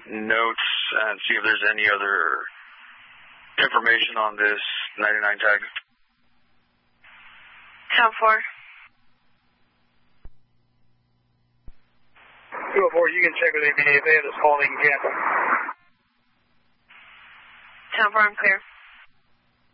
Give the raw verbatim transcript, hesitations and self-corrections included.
notes and see if there's any other information on this ninety-nine tag. ten four. two oh four, you can check with A B D. If they have this call, they can cancel. ten four, I'm clear.